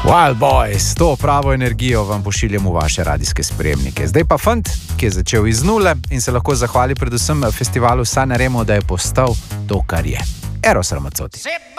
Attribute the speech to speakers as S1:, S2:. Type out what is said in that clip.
S1: Wild Boys, to pravo energijo vam pošiljam v vaše radijske spremnike. Zdaj pa fant, ki je začel iz nule in se lahko zahvali predvsem festivalu Sanremo, da je postal to, kar je. Eros Ramazzotti.